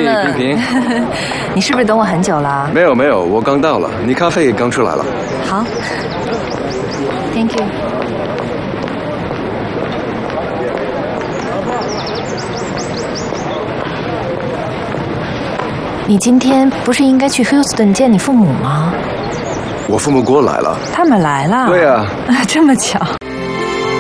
了， 平平， 你是不是等我很久了？ 没有没有，我刚到了，你咖啡也刚出来了。 好 ，Thank you。你今天不是应该去 Houston 见你父母吗？ 我父母过来了。 他们来了？ 对啊， 这么巧。